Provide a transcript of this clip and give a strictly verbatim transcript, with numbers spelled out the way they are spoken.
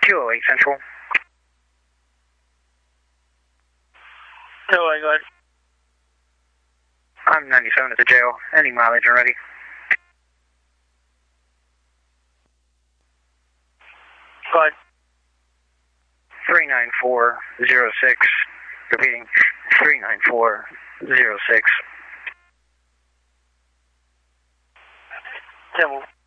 two oh eight Central. two oh eight, go ahead. I'm ninety-seven at the jail. Any mileage already? Go ahead. three nine four zero six. Repeating, three nine four zero six. Temple.